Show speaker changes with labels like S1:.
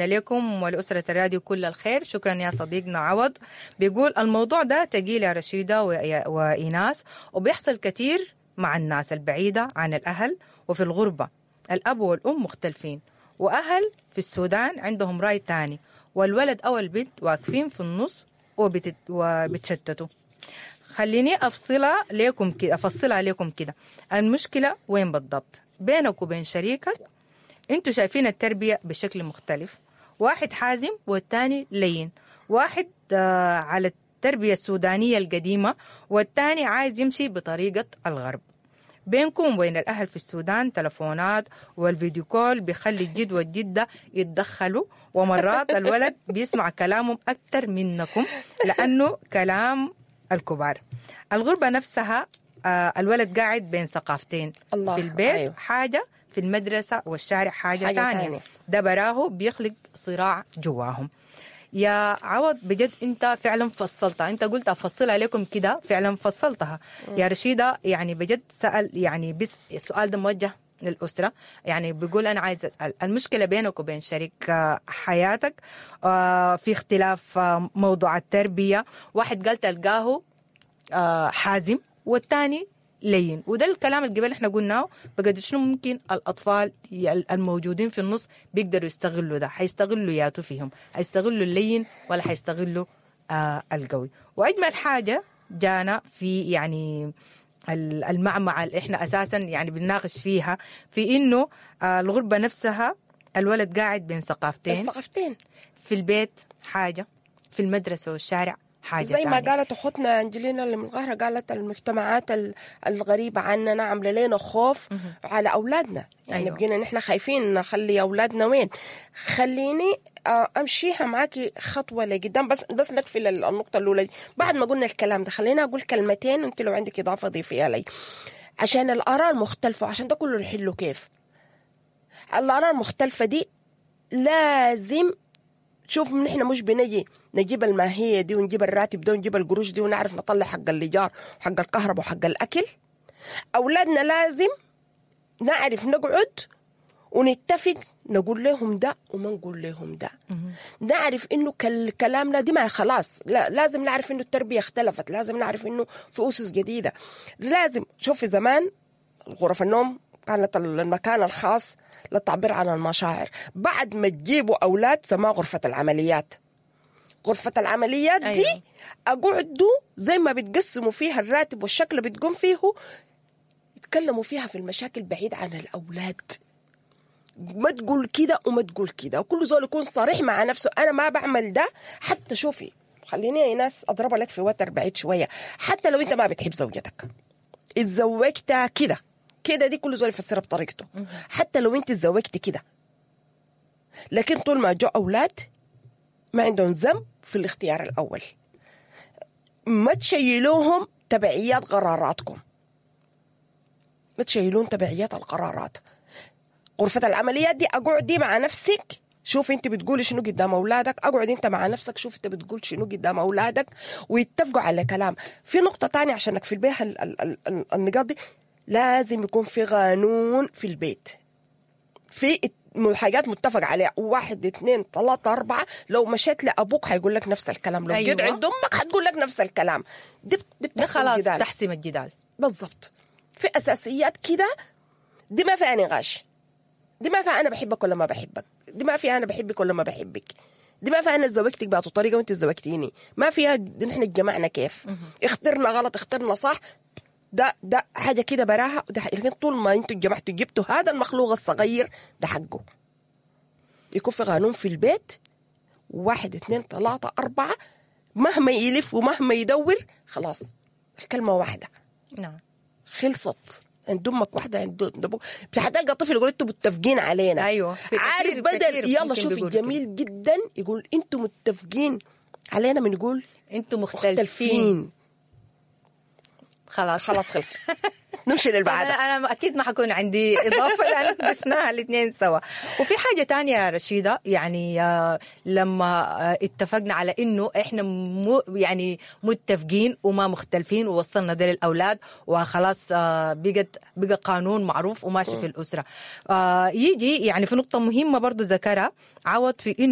S1: لكم ولأسرة الراديو كل الخير. شكرا يا صديقنا عوض. بيقول الموضوع ده تقيل يا رشيدة وإيناس، وبيحصل كتير مع الناس البعيدة عن الأهل وفي الغربة. الأب والأم مختلفين، وأهل في السودان عندهم رأي تاني، والولد أو البنت واقفين في النص وبتشتتوا. خليني أفصلها لكم كده. المشكلة وين بالضبط؟ بينك وبين شريكك انتوا شايفين التربية بشكل مختلف، واحد حازم والتاني لين، واحد على التربية السودانية القديمة والتاني عايز يمشي بطريقة الغرب. بينكم وبين الأهل في السودان تلفونات والفيديو كول بيخلي الجد والجدة يتدخلوا، ومرات الولد بيسمع كلامهم أكتر منكم لأنه كلام الكبار. الغربة نفسها الولد قاعد بين ثقافتين، في البيت أيوه. حاجة، في المدرسة والشارع حاجة تانية. ده براه بيخلق صراع جواهم. يا عوض بجد انت فعلا فصلتها، انت قلت افصلها لكم كده، فعلا فصلتها. يا رشيدة يعني بجد سأل، يعني بس السؤال ده موجه للأسرة، يعني بيقول أنا عايز أسأل المشكلة بينك وبين شريك حياتك في اختلاف موضوع التربية. واحد قال تلقاه حازم والتاني لين، وده الكلام اللي قبل احنا قلناه. بقد شنو ممكن الأطفال الموجودين في النص بيقدروا يستغلوا ده؟ حيستغلوا ياتوا فيهم، حيستغلوا اللين ولا حيستغلوا القوي. وأجمل حاجة جانا في يعني المعمعة اللي احنا أساسا يعني بنناقش فيها، في إنه الغربة نفسها الولد قاعد بين ثقافتين، في البيت حاجة، في المدرسة والشارع حاجة
S2: زي ما
S1: تانية.
S2: قالت أخوتنا أنجلينا اللي من القاهرة، قالت المجتمعات الغريبة عننا عاملة لنا خوف على أولادنا. يعني أيوة. بقينا نحن خايفين نخلي أولادنا وين. خليني أمشيها معاكي خطوة لقدام، بس نكفي النقطة الأولى دي. بعد ما قلنا الكلام ده خلينا أقول كلمتين، وأنت لو عندك إضافة ضيفيها لي، عشان الآراء المختلفة، عشان ده كله نحله كيف. الآراء المختلفة دي لازم شوف، من احنا مش بنجي نجيب الماهية دي ونجيب الراتب ده ونجيب القروش دي ونعرف نطلع حق الليجار وحق الكهرباء وحق الأكل. أولادنا لازم نعرف نقعد ونتفق، نقول لهم ده وما نقول لهم ده. نعرف إنه كلامنا دي ما خلاص، لا، لازم نعرف إنه التربية اختلفت، لازم نعرف إنه في أسس جديدة. لازم شوف، زمان غرف النوم كانت المكان الخاص للتعبير عن المشاعر. بعد ما تجيبوا أولاد سماه غرفة العمليات. غرفة العمليات دي أيوة. أقعدوا زي ما بتقسموا فيها الراتب والشكل اللي بتقوم فيه، يتكلموا فيها في المشاكل بعيد عن الأولاد. ما تقول كده وما تقول كده، وكل زول يكون صريح مع نفسه. أنا ما بعمل ده. حتى شوفي، خليني يا ناس أضرب لك في وتر بعيد شوية. حتى لو أنت ما بتحب زوجتك، اتزوجتها كده دي كل زول يفسرها بطريقته. حتى لو انت اتزوجتي كده، لكن طول ما جو أولاد ما عندهم ذنب في الاختيار الأول. ما تشيلوهم تبعيات قراراتكم، ما تشيلون تبعيات القرارات. غرفة العمليات دي أقعدي مع نفسك، شوف انت بتقولي شنو قدام أولادك، أقعد انت مع نفسك شوف انت بتقول شنو قدام أولادك، ويتفقوا على كلام. في نقطة تانية عشان نكفي بيها النقاط دي، لازم يكون في قانون في البيت، في حاجات متفق عليها، 1 2 3 4. لو مشيت لأبوك هيقول لك نفس الكلام، لو جيت عند أمك هتقول لك نفس الكلام.
S1: ده خلاص تحسم الجدال
S2: بالضبط. في أساسيات كده، دي ما فيها نقاش، دي ما فيها أنا بحبك ولا ما بحبك، دي ما فيها أنا بحبك ولا ما بحبك، دي ما فيها أنا زوجتك بقى طريقة وأنت زوجتيني، ما فيها نحن اتجمعنا كيف، اخترنا غلط اخترنا صح. ده حاجة كده براها. لكن طول ما انتوا جمعتوا جبتوا هذا المخلوق الصغير ده حقه. يكون في قانون في البيت، 1 2 3 4. مهما يلف ومهما يدور خلاص الكلمة واحدة.
S1: نعم
S2: خلصت. عند امك واحدة، عند ابوك. حتلقى طفل يقول انتوا متفقين علينا.
S1: ايوه
S2: عارف بدل يلا شوف الجميل جدا يقول انتوا متفقين علينا، من يقول
S1: انتوا مختلفين. خلاص
S2: خلص نمشي للبعض.
S1: أنا أكيد ما حكون عندي إضافة لأن ضفناها الاثنين سوا. وفي حاجة تانية يا رشيدة، يعني لما اتفقنا على إنه إحنا يعني متفقين وما مختلفين، ووصلنا ده للأولاد وخلاص بقى قانون معروف وماشي في الأسرة. يجي يعني في نقطة مهمة برضو ذكرها عوض، في إنه